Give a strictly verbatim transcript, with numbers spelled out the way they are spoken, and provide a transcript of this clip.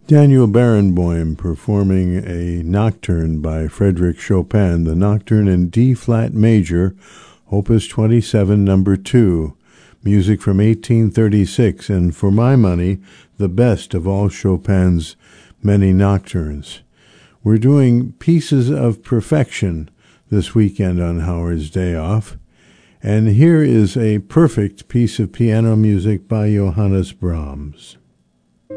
Daniel Barenboim performing a nocturne by Frédéric Chopin, the Nocturne in D-flat major, Opus twenty-seven, number two, music from eighteen thirty-six, and for my money, the best of all Chopin's many nocturnes. We're doing Pieces of Perfection this weekend on Howard's Day Off, and here is a perfect piece of piano music by Johannes Brahms.